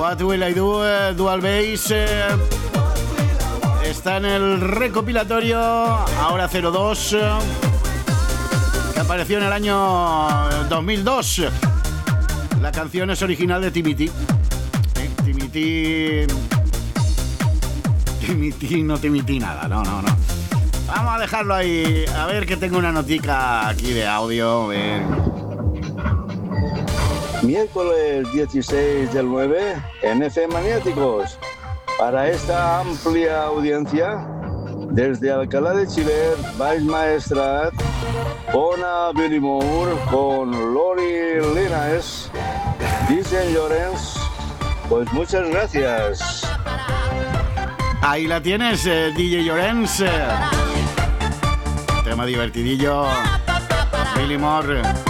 What Will I Do, Dual Bass. Está en el recopilatorio Ahora 02, que apareció en el año 2002. La canción es original de Timmy T. Timmy no Timmy nada, no. Vamos a dejarlo ahí. A ver, que tengo una notica aquí de audio. A ver. Miércoles 16 del 9 en FM Maniáticos. Para esta amplia audiencia, desde Alcalá de Xivert, Baix Maestrat, Ona Billy Moore con Lori Linares, DJ Llorens. Pues muchas gracias. Ahí la tienes, DJ Llorens. Tema divertidillo. Billy Moore.